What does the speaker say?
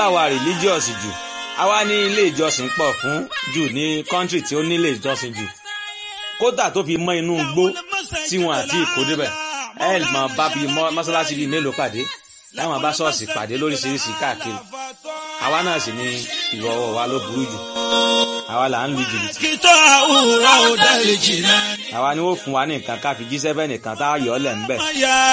wa religious jù àwa ní ilé ìjọsìn pọ̀ fún jù ní country tí ó ní ilé ìjọsìn jù kódà tó fi mọ́ inú igbó tí wọn àti ìkó débẹ̀ ẹ mọ̀ bá bí mọ́sálásí bíi mélòó pàdé láwọn bá ṣọ́ọ̀ṣì pàdé lóríṣiríṣi káàkiri àwa náà sì ní ìwọ̀ ọwọ́ wa ló burú jù àwa là ń lu jìbìtì àwa ni wọ́n fún wa ní nǹkan ká fi jíṣẹ́ fẹ́ nìkan tá a yọ̀ ọ́ lẹ̀ ń bẹ̀.